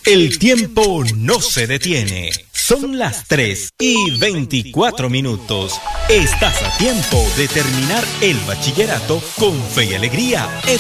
El tiempo no se detiene. Son las 3:24. Estás a tiempo de terminar el bachillerato con fe y alegría.